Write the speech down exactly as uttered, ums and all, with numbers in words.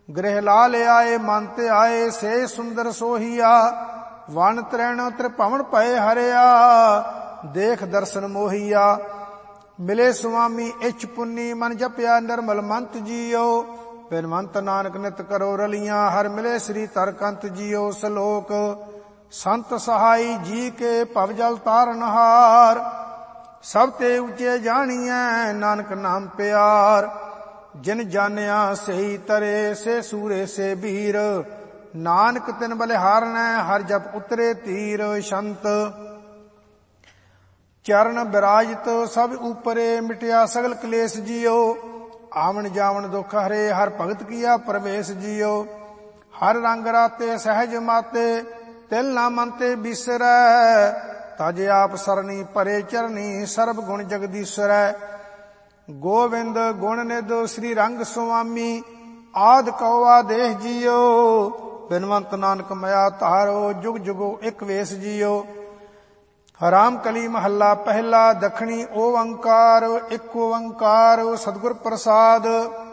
ਗ੍ਰਹਿ ਲਾ ਲਿਆਏ ਮਨ ਤੇ ਆਏ, ਸੇ ਸੁੰਦਰ ਸੋਹੀਆ। ਵਨ ਤ੍ਰੈਣ ਤ੍ਰਿਭਵਨ ਭਏ ਹਰਿਆ, ਦੇਖ ਦਰਸ਼ਨ ਮੋਹੀਆ। ਮਿਲੇ ਸੁਆਮੀ ਇੱਛ ਪੁੰਨੀ, ਮਨ ਜਪਿਆ ਨਿਰਮਲ ਮੰਤ ਜੀਓ। ਬਿਨਵੰਤ ਨਾਨਕ ਨਿਤ ਕਰੋ ਰਲੀਆਂ, ਹਰ ਮਿਲੇ ਸ੍ਰੀ ਤਰਕੰਤ ਜੀਓ। ਸਲੋਕ ਸੰਤ ਸਹਾਈ ਜੀ ਕੇ ਭਵ ਜਲ ਤਾਰਨਹਾਰ, ਸਭ ਤੇ ਉੱਚੇ ਜਾਣੀਐ ਨਾਨਕ ਨਾਮ ਪਿਆਰ। ਜਿਨ ਜਾਣਿਆ ਸਹੀ ਤਰੇ, ਸੇ ਸੂਰੇ ਸੇ ਬੀਰ। ਨਾਨਕ ਤਿਨ ਬਲਿਹਾਰਨੈ, ਹਰ ਜਪ ਉਤਰੇ ਤੀਰ। ਸ਼ੰਤ ਚਰਨ ਬਿਰਾਜਤ ਸਭ ਉਪਰੇ, ਮਿਟਿਆ ਸਗਲ ਕਲੇਸ਼ ਜੀਓ। ਆਵਣ ਜਾਵਣ ਦੁਖ ਹਰੇ, ਹਰ ਭਗਤ ਕੀਆ ਪ੍ਰਵੇਸ਼ ਜੀਓ। ਹਰ ਰੰਗ ਰਾਤੇ ਸਹਿਜ ਮਾਤੇ, ਤਿਲ ਨਾ ਮਨ ਤੇ ਬਿਸਰੈ। ਤਜ ਆਪ ਸਰਣੀ ਪਰੇ ਚਰਨੀ, ਸਰਬ ਗੁਣ ਜਗਦੀਸ਼ਰੈ। ਗੋਵਿੰਦ ਗੁਣ ਨਿਧ ਸ੍ਰੀ ਰੰਗ ਸੁਆਮੀ, ਆਦਿ ਕਉ ਆਦੇਸ਼ ਜੀਓ। ਬਿਨਵੰਤ ਨਾਨਕ ਮਇਆ ਧਾਰੋ, ਜੁਗ ਜੁਗੋ ਇਕ ਵੇਸ ਜੀਓ। ਰਾਮ ਕਲੀ ਮਹੱਲਾ ਪਹਿਲਾ, ਦਖਣੀ ਓੰਕਾਰ। ਇਕ ਓੰਕਾਰ ਸਤਿਗੁਰ ਪ੍ਰਸਾਦ।